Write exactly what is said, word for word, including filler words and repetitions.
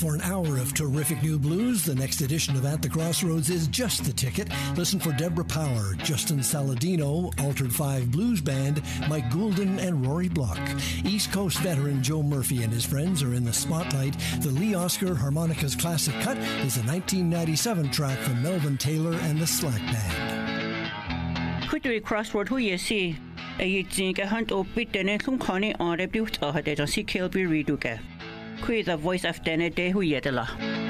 for an hour of terrific new blues. The next edition of At the Crossroads is just the ticket. Listen for Deborah Power, Justin Saladino, Altered Five Blues Band, Mike Goulden, and Rory Block. East Coast veteran Joe Murphy and his friends are in the spotlight. The Lee Oscar Harmonicas Classic Cut is a nineteen ninety-seven track from Melvin Taylor and the Slack Band. Kutui Crossroad hu yesi a ying a hunt o bit dene lum khani on rebuke a hade si Kilby Reduke. Kui the voice of Dene de hu yedela.